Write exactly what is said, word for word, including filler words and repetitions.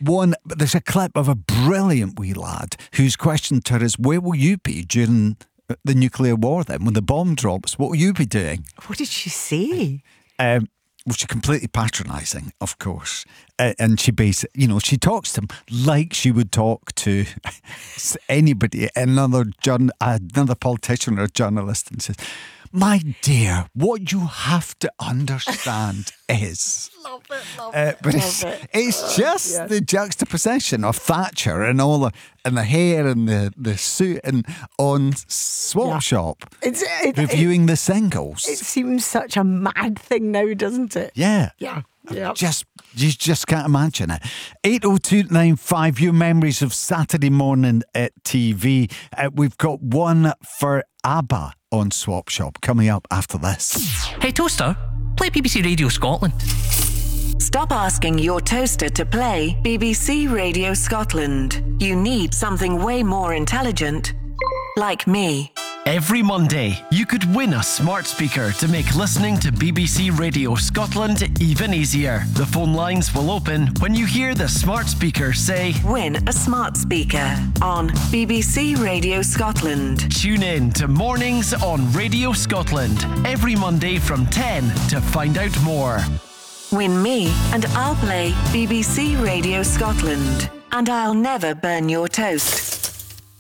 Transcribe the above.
one, but there's a clip of a brilliant wee lad whose question to her is, where will you be during the nuclear war then? When the bomb drops, what will you be doing? What did she say? Um, well, she's completely patronising, of course. Uh, and she basically, you know, she talks to him like she would talk to anybody, another, journ- another politician or journalist, and says, my dear, what you have to understand is... Love it, love uh, but love it's, it. it's just yes. the juxtaposition of Thatcher and all the and the hair and the, the suit and on Swap Yeah. Shop It's, it, reviewing it, the singles. it seems such a mad thing now, doesn't it? Yeah. Yeah. Yeah. Just you just can't imagine it. eight oh two nine five, your memories of Saturday morning at T V. Uh, we've got one for ABBA on Swap Shop coming up after this. Hey Toaster, play B B C Radio Scotland. Stop asking your toaster to play B B C Radio Scotland. You need something way more intelligent. Like me. Every Monday, you could win a smart speaker to make listening to B B C Radio Scotland even easier. The phone lines will open when you hear the smart speaker say, Win a smart speaker on B B C Radio Scotland. Tune in to Mornings on Radio Scotland every Monday from ten to find out more. Win me and I'll play B B C Radio Scotland. And I'll never burn your toast.